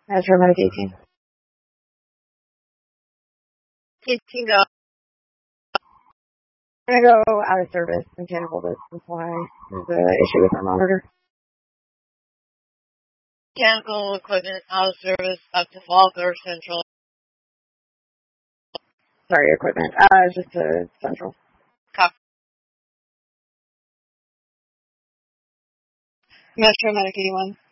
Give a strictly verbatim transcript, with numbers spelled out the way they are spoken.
Metro Medic eighteen. eighteen go. I'm gonna go out of service. Mechanical supply. There's an issue with our monitor. Mechanical equipment out of service up to Faulkner Central. Sorry, equipment. Uh, just to Central. Copy. Metro Medic eighty-one.